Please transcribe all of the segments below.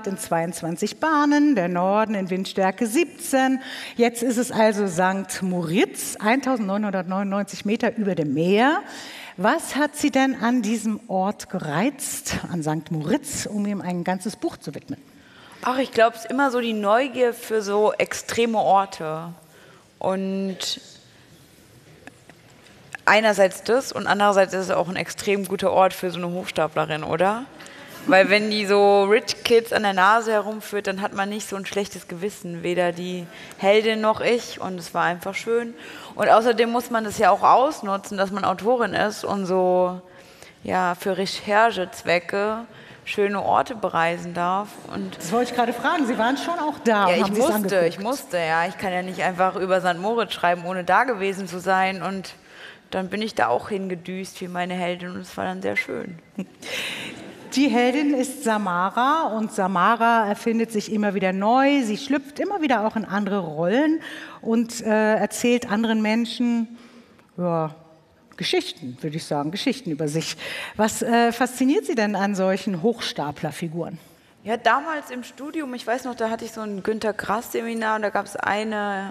in 22 Bahnen, der Norden in Windstärke 17. Jetzt ist es also St. Moritz, 1999 Meter über dem Meer. Was hat Sie denn an diesem Ort gereizt, an St. Moritz, um ihm ein ganzes Buch zu widmen? Ach, ich glaube, es ist immer so die Neugier für so extreme Orte. Und einerseits das und andererseits ist es auch ein extrem guter Ort für so eine Hochstaplerin, oder? Weil wenn die so Rich Kids an der Nase herumführt, dann hat man nicht so ein schlechtes Gewissen, weder die Heldin noch ich, und es war einfach schön. Und außerdem muss man das ja auch ausnutzen, dass man Autorin ist und so ja, für Recherchezwecke schöne Orte bereisen darf. Und das wollte ich gerade fragen, Sie waren schon auch da. ja, und ich musste, ja. Ich kann ja nicht einfach über St. Moritz schreiben, ohne da gewesen zu sein. Und dann bin ich da auch hingedüst wie meine Heldin und es war dann sehr schön. Die Heldin ist Samara und Samara erfindet sich immer wieder neu. Sie schlüpft immer wieder auch in andere Rollen und erzählt anderen Menschen ja, Geschichten, würde ich sagen, Geschichten über sich. Was fasziniert Sie denn an solchen Hochstaplerfiguren? Ja, damals im Studium, ich weiß noch, da hatte ich so ein Günter Grass-Seminar und da gab es eine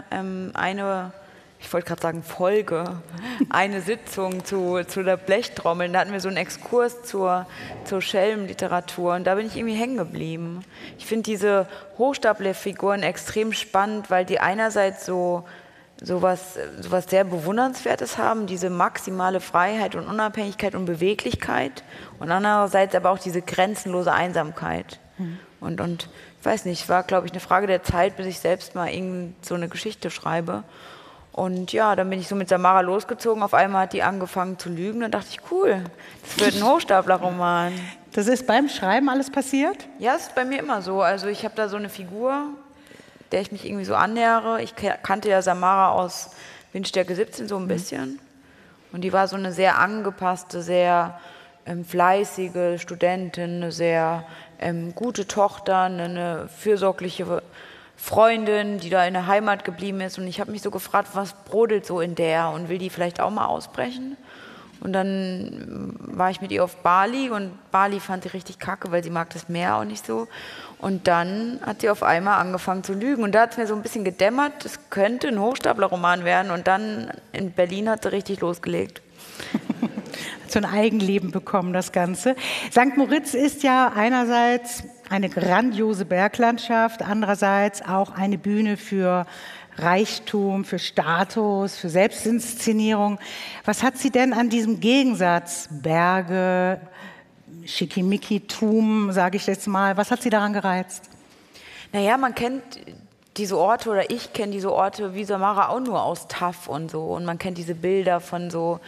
ich wollte gerade sagen Folge, eine Sitzung zu der Blechtrommel. Da hatten wir so einen Exkurs zur Schelmenliteratur und da bin ich irgendwie hängen geblieben. Ich finde diese Hochstaplerfiguren extrem spannend, weil die einerseits so was sehr Bewundernswertes haben, diese maximale Freiheit und Unabhängigkeit und Beweglichkeit und andererseits aber auch diese grenzenlose Einsamkeit. Und ich weiß nicht, es war, glaube ich, eine Frage der Zeit, bis ich selbst mal irgend so eine Geschichte schreibe. Und ja, dann bin ich so mit Samara losgezogen. Auf einmal hat die angefangen zu lügen. Dann dachte ich, cool, das wird ein Hochstaplerroman. Das ist beim Schreiben alles passiert? Ja, es ist bei mir immer so. Also ich habe da so eine Figur, der ich mich irgendwie so annähere. Ich kannte ja Samara aus Windstärke 17 so ein bisschen. Und die war so eine sehr angepasste, sehr fleißige Studentin, eine sehr gute Tochter, eine fürsorgliche Freundin, die da in der Heimat geblieben ist. Und ich habe mich so gefragt, was brodelt so in der und will die vielleicht auch mal ausbrechen? Und dann war ich mit ihr auf Bali und Bali fand sie richtig kacke, weil sie mag das Meer auch nicht so. Und dann hat sie auf einmal angefangen zu lügen. Und da hat es mir so ein bisschen gedämmert, das könnte ein Hochstaplerroman werden. Und dann in Berlin hat sie richtig losgelegt. Hat so ein Eigenleben bekommen, das Ganze. St. Moritz ist ja einerseits eine grandiose Berglandschaft, andererseits auch eine Bühne für Reichtum, für Status, für Selbstinszenierung. Was hat Sie denn an diesem Gegensatz Berge, Schickimicki-Tum, sage ich jetzt mal, was hat Sie daran gereizt? Naja, man kennt diese Orte oder ich kenne diese Orte wie Samara auch nur aus TAF und so. Und man kennt diese Bilder von so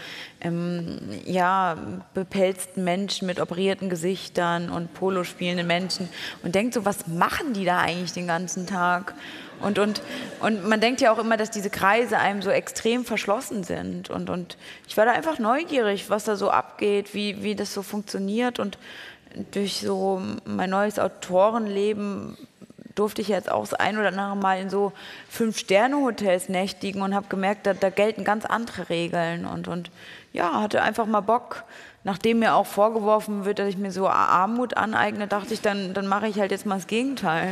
bepelzten Menschen mit operierten Gesichtern und Polo spielenden Menschen und denkt so, was machen die da eigentlich den ganzen Tag? Und man denkt ja auch immer, dass diese Kreise einem so extrem verschlossen sind. Und ich war da einfach neugierig, was da so abgeht, wie das so funktioniert. Und durch so mein neues Autorenleben durfte ich jetzt auch das ein oder andere Mal in so 5-Sterne-Hotels nächtigen und habe gemerkt, da gelten ganz andere Regeln. Und ja, hatte einfach mal Bock. Nachdem mir auch vorgeworfen wird, dass ich mir so Armut aneigne, dachte ich, dann mache ich halt jetzt mal das Gegenteil.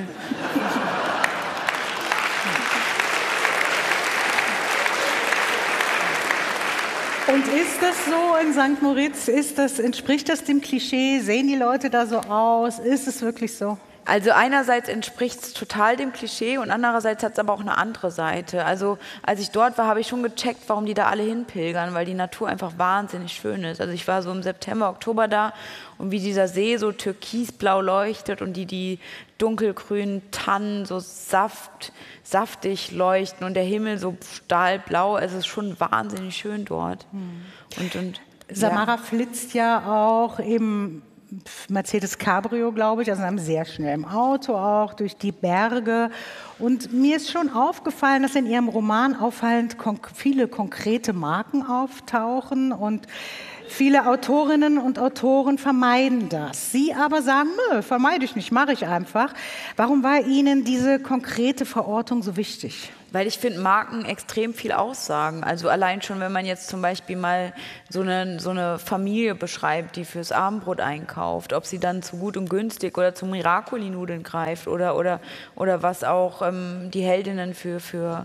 Und ist das so in St. Moritz? Entspricht das dem Klischee? Sehen die Leute da so aus? Ist es wirklich so? Also einerseits entspricht es total dem Klischee und andererseits hat es aber auch eine andere Seite. Also als ich dort war, habe ich schon gecheckt, warum die da alle hinpilgern, weil die Natur einfach wahnsinnig schön ist. Also ich war so im September, Oktober da und wie dieser See so türkisblau leuchtet und die dunkelgrünen Tannen so saftig leuchten und der Himmel so stahlblau. Es ist schon wahnsinnig schön dort. Samara flitzt ja auch im Mercedes Cabrio, glaube ich, also in einem sehr schnellen Auto auch durch die Berge. Und mir ist schon aufgefallen, dass in Ihrem Roman auffallend viele konkrete Marken auftauchen. Und Viele Autorinnen und Autoren vermeiden das. Sie aber sagen, nö, vermeide ich nicht, mache ich einfach. Warum war Ihnen diese konkrete Verortung so wichtig? Weil ich finde, Marken extrem viel aussagen. Also allein schon, wenn man jetzt zum Beispiel mal so eine Familie beschreibt, die fürs Abendbrot einkauft, ob sie dann zu Gut und Günstig oder zu Miracoli-Nudeln greift oder was auch die Heldinnen für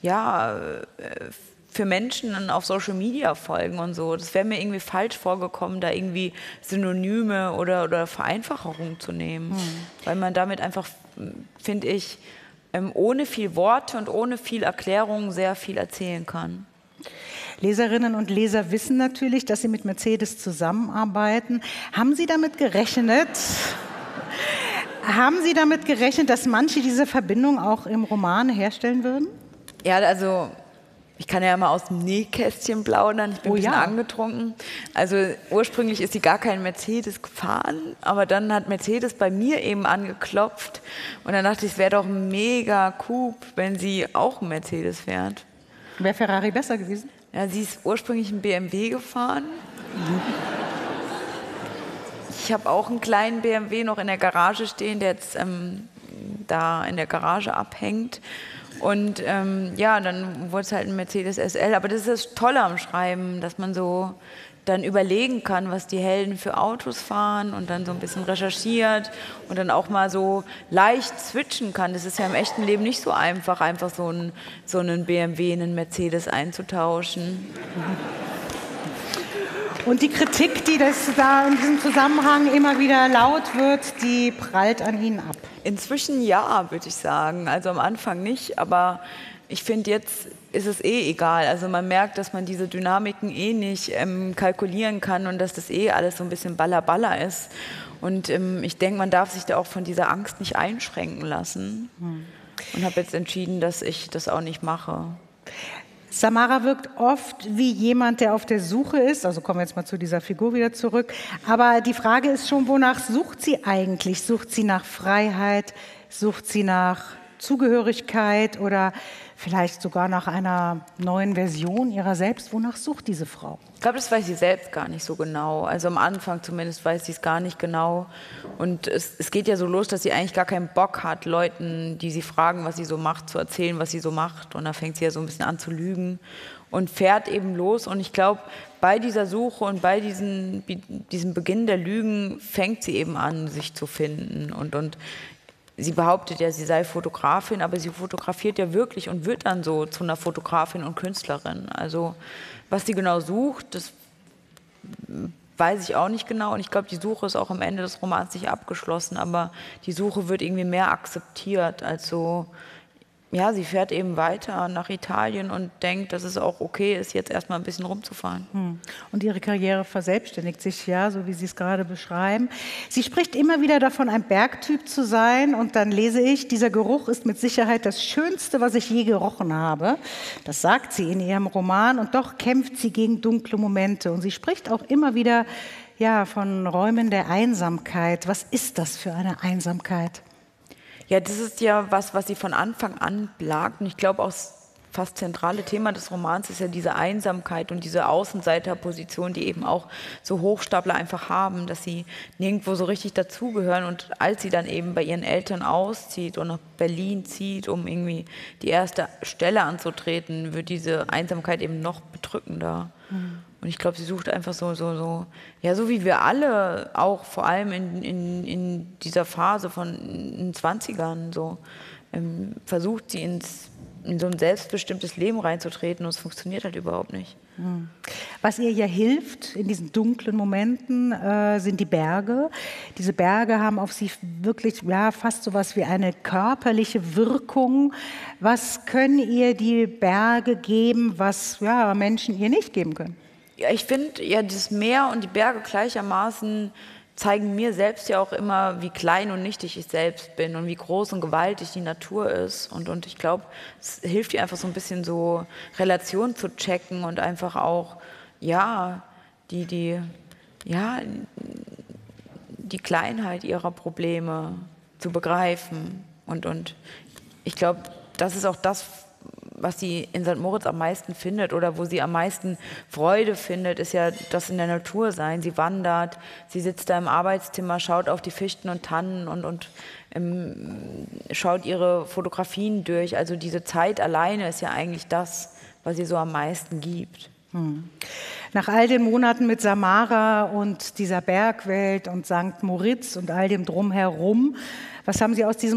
Menschen auf Social Media folgen und so. Das wäre mir irgendwie falsch vorgekommen, da irgendwie Synonyme oder Vereinfachungen zu nehmen. Weil man damit einfach, finde ich, ohne viel Worte und ohne viel Erklärung sehr viel erzählen kann. Leserinnen und Leser wissen natürlich, dass Sie mit Mercedes zusammenarbeiten. Haben Sie damit gerechnet, dass manche diese Verbindung auch im Roman herstellen würden? Ja, also ich kann ja mal aus dem Nähkästchen plaudern, ich bin ein bisschen angetrunken. Also ursprünglich ist sie gar kein Mercedes gefahren, aber dann hat Mercedes bei mir eben angeklopft und dann dachte ich, es wäre doch mega cool, wenn sie auch einen Mercedes fährt. Wäre Ferrari besser gewesen? Ja, sie ist ursprünglich einen BMW gefahren. Ich habe auch einen kleinen BMW noch in der Garage stehen, der jetzt da in der Garage abhängt. Und dann wurde es halt ein Mercedes SL. Aber das ist das Tolle am Schreiben, dass man so dann überlegen kann, was die Helden für Autos fahren und dann so ein bisschen recherchiert und dann auch mal so leicht switchen kann. Das ist ja im echten Leben nicht so einfach so einen BMW in einen Mercedes einzutauschen. Und die Kritik, die das da in diesem Zusammenhang immer wieder laut wird, die prallt an Ihnen ab? Inzwischen ja, würde ich sagen. Also am Anfang nicht, aber ich finde, jetzt ist es egal. Also man merkt, dass man diese Dynamiken nicht kalkulieren kann und dass das alles so ein bisschen Balla ist. Und ich denke, man darf sich da auch von dieser Angst nicht einschränken lassen. Und habe jetzt entschieden, dass ich das auch nicht mache. Samara wirkt oft wie jemand, der auf der Suche ist. Also kommen wir jetzt mal zu dieser Figur wieder zurück. Aber die Frage ist schon, wonach sucht sie eigentlich? Sucht sie nach Freiheit? Sucht sie nach Zugehörigkeit oder vielleicht sogar nach einer neuen Version ihrer selbst? Wonach sucht diese Frau? Ich glaube, das weiß sie selbst gar nicht so genau. Also am Anfang zumindest weiß sie es gar nicht genau. Und es geht ja so los, dass sie eigentlich gar keinen Bock hat, Leuten, die sie fragen, was sie so macht, zu erzählen, was sie so macht. Und da fängt sie ja so ein bisschen an zu lügen und fährt eben los. Und ich glaube, bei dieser Suche und bei diesem Beginn der Lügen fängt sie eben an, sich zu finden. Und sie behauptet ja, sie sei Fotografin, aber sie fotografiert ja wirklich und wird dann so zu einer Fotografin und Künstlerin. Also was sie genau sucht, das weiß ich auch nicht genau. Und ich glaube, die Suche ist auch am Ende des Romans nicht abgeschlossen, aber die Suche wird irgendwie mehr akzeptiert als so. Ja, sie fährt eben weiter nach Italien und denkt, dass es auch okay ist, jetzt erstmal ein bisschen rumzufahren. Und ihre Karriere verselbstständigt sich ja, so wie Sie es gerade beschreiben. Sie spricht immer wieder davon, ein Bergtyp zu sein. Und dann lese ich, dieser Geruch ist mit Sicherheit das Schönste, was ich je gerochen habe. Das sagt sie in ihrem Roman. Und doch kämpft sie gegen dunkle Momente. Und sie spricht auch immer wieder von Räumen der Einsamkeit. Was ist das für eine Einsamkeit? Ja, das ist ja was sie von Anfang an plagt. Und ich glaube, auch das fast zentrale Thema des Romans ist ja diese Einsamkeit und diese Außenseiterposition, die eben auch so Hochstapler einfach haben, dass sie nirgendwo so richtig dazugehören. Und als sie dann eben bei ihren Eltern auszieht und nach Berlin zieht, um irgendwie die erste Stelle anzutreten, wird diese Einsamkeit eben noch bedrückender. Und ich glaube, sie sucht einfach so wie wir alle auch, vor allem in dieser Phase von den 20ern, versucht sie in so ein selbstbestimmtes Leben reinzutreten und es funktioniert halt überhaupt nicht. Was ihr ja hilft in diesen dunklen Momenten, sind die Berge. Diese Berge haben auf sie wirklich fast so was wie eine körperliche Wirkung. Was können ihr die Berge geben, was Menschen ihr nicht geben können? Ja, ich finde ja, das Meer und die Berge gleichermaßen zeigen mir selbst ja auch immer, wie klein und nichtig ich selbst bin und wie groß und gewaltig die Natur ist. Und ich glaube, es hilft dir einfach so ein bisschen so Relation zu checken und einfach auch, die Kleinheit ihrer Probleme zu begreifen. Und ich glaube, das ist auch das, was sie in St. Moritz am meisten findet oder wo sie am meisten Freude findet, ist ja das in der Natur sein. Sie wandert, sie sitzt da im Arbeitszimmer, schaut auf die Fichten und Tannen und schaut ihre Fotografien durch. Also diese Zeit alleine ist ja eigentlich das, was sie so am meisten gibt. Nach all den Monaten mit Samara und dieser Bergwelt und St. Moritz und all dem Drumherum, was haben Sie aus diesem